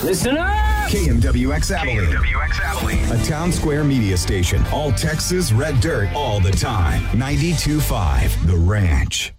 Listen up! KMWX Abilene. A Town Square media station. All Texas red dirt all the time. 92.5 The Ranch.